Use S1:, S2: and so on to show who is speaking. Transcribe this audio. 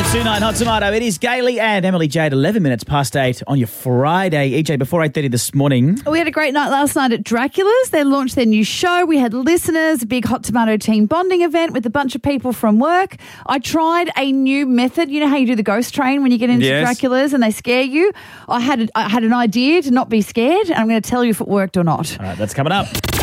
S1: 1029 Hot Tomato. It is Gailey and Emily J at 11 minutes past 8 on your Friday. EJ, before 8:30 this morning.
S2: We had a great night last night at Dracula's. They launched their new show. We had listeners, a big Hot Tomato team bonding event with a bunch of people from work. I tried a new method. You know how you do the ghost train when you get into Dracula's and they scare you? I had an idea to not be scared, and I'm going to tell you if it worked or not.
S1: All right, that's coming up.